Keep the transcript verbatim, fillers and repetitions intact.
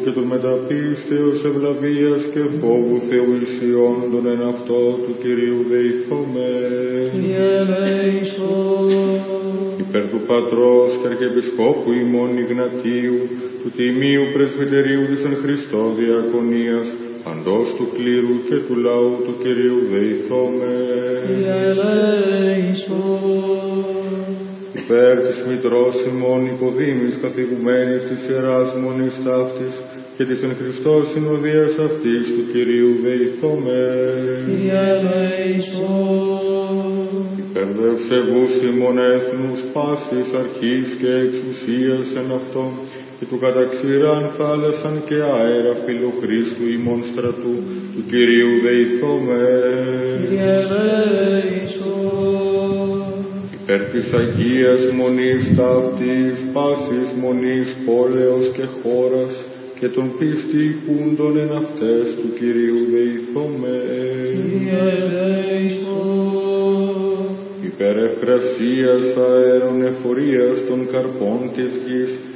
και των μεταπίστεως ευλαβίας και φόβου Θεού ισιόντων εν αυτό του Κυρίου δεηθώμε. Υπέρ του Πατρός και Αρχιεπισκόπου ημών Ιγνατίου, του Τιμίου Πρεσβυτερίου της εν Χριστώ Διακονίας, παντός του κλήρου και του λαού του Κυρίου δεηθώμε. Υπέρ της Μητρός ημών Οικοδήμης καθηγουμένης της Ιεράς Μονής ταύτης και της εν Χριστώ συνοδείας αυτής του Κυρίου δεηθώμε. Υπέρ δε ευσεβούς ημών έθνους πάσης αρχής και εξουσίας εν αυτό και του καταξηράν θάλασσαν και αέρα φιλοχρίστου ημών στρατού του Κυρίου δεηθώμε. Υπέρ της Αγίας Μονής ταύτης, πάσης μονής πόλεως και χώρας και των πίστη οικούντων εν αυτές του Κυρίου δεηθώμε. Υπέρ ευκρασίας αέρων εφορίας των καρπών της γης